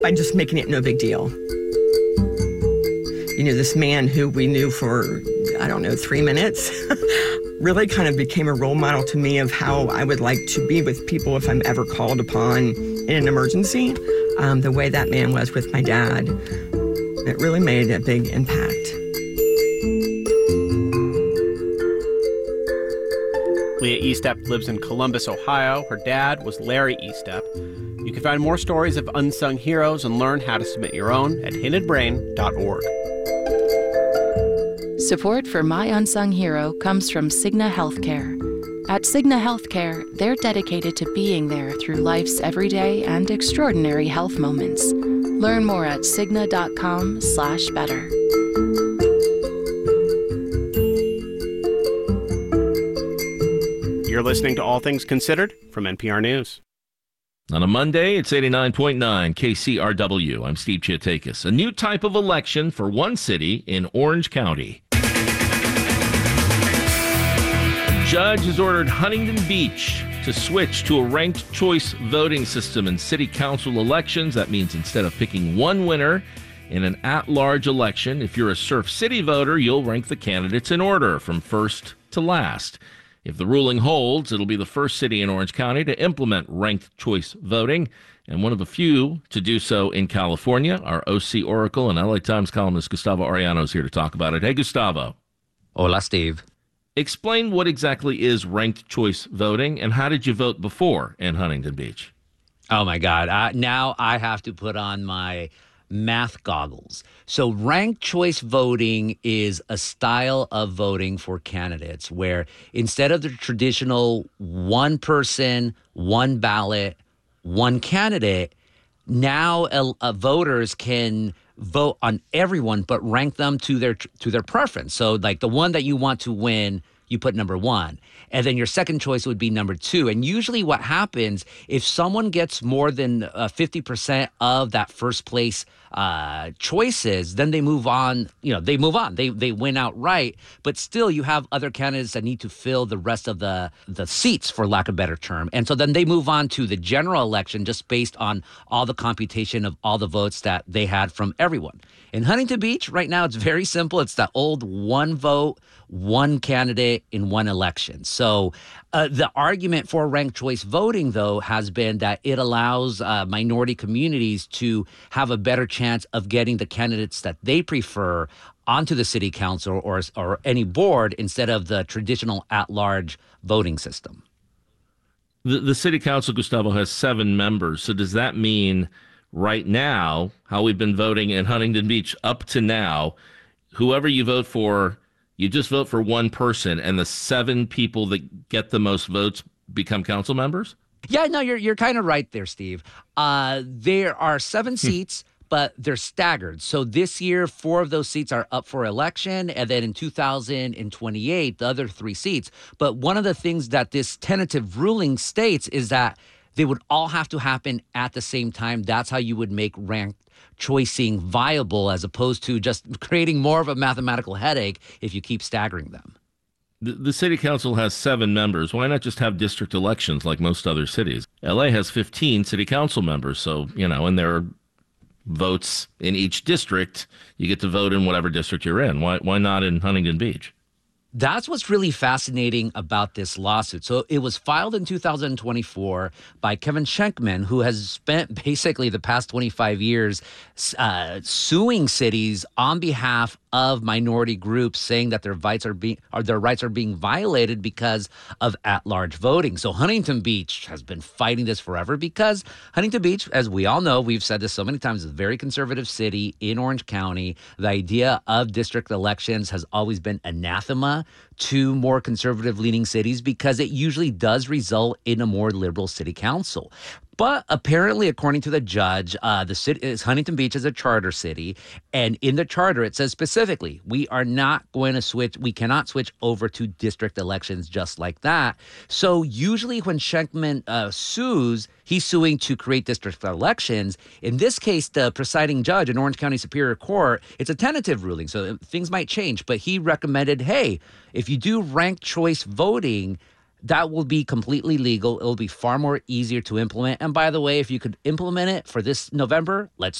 by just making it no big deal. You know, this man who we knew for, 3 minutes, really kind of became a role model to me of how I would like to be with people if I'm ever called upon in an emergency. The way that man was with my dad, it really made a big impact. Leah Estep lives in Columbus, Ohio. Her dad was Larry Estep. You can find more stories of unsung heroes and learn how to submit your own at hiddenbrain.org. Support for My Unsung Hero comes from Cigna Healthcare. At Cigna Healthcare, they're dedicated to being there through life's everyday and extraordinary health moments. Learn more at cigna.com/better. You're listening to All Things Considered from NPR News. On a Monday, it's 89.9 KCRW. I'm Steve Chiatakis. A new type of election for one city in Orange County. A judge has ordered Huntington Beach to switch to a ranked choice voting system in city council elections. That means instead of picking one winner in an at-large election, if you're a Surf City voter, you'll rank the candidates in order from first to last. If the ruling holds, it'll be the first city in Orange County to implement ranked choice voting, and one of a few to do so in California. Our OC Oracle and LA Times columnist Gustavo Arellano is here to talk about it. Hey, Gustavo. Hola, Steve. Explain what exactly is ranked choice voting, and how did you vote before in Huntington Beach? Oh, my God. Now I have to put on my math goggles. So ranked choice voting is a style of voting for candidates where instead of the traditional one person, one ballot, one candidate, now voters can vote on everyone but rank them to their preference. So like the one that you want to win, you put number one. And then your second choice would be number two. And usually what happens, if someone gets more than 50% of that first place choices, then they move on. They move on. They win outright. But still, you have other candidates that need to fill the rest of the seats, for lack of a better term. And so then they move on to the general election just based on all the computation of all the votes that they had from everyone. In Huntington Beach, right now, it's very simple. It's that old one vote, one candidate in one election. So the argument for ranked choice voting, though, has been that it allows minority communities to have a better chance of getting the candidates that they prefer onto the city council or any board instead of the traditional at-large voting system. The city council, Gustavo, has 7 members. So does that mean right now, how we've been voting in Huntington Beach up to now, whoever you vote for, you just vote for one person, and the 7 people that get the most votes become council members? Yeah, no, you're kind of right there, Steve. There are 7 seats, but they're staggered. So this year, 4 of those seats are up for election, and then in 2028, the other 3 seats. But one of the things that this tentative ruling states is that they would all have to happen at the same time. That's how you would make ranked choicing viable, as opposed to just creating more of a mathematical headache if you keep staggering them. The city council has 7 members. Why not just have district elections like most other cities? LA has 15 city council members. So, and there are votes in each district. You get to vote in whatever district you're in. Why not in Huntington Beach? That's what's really fascinating about this lawsuit. So it was filed in 2024 by Kevin Schenkman, who has spent basically the past 25 years suing cities on behalf of minority groups, saying that their rights are being violated because of at-large voting. So Huntington Beach has been fighting this forever because Huntington Beach, as we all know, we've said this so many times, is a very conservative city in Orange County. The idea of district elections has always been anathema to more conservative-leaning cities because it usually does result in a more liberal city council. But apparently, according to the judge, Huntington Beach is a charter city, and in the charter it says specifically, we cannot switch over to district elections just like that. So usually when Schenkman sues, he's suing to create district elections. In this case, the presiding judge in Orange County Superior Court, it's a tentative ruling, so things might change. But he recommended, hey, if you do ranked choice voting, That will be completely legal. It'll be far more easier to implement. And by the way, if you could implement it for this November, let's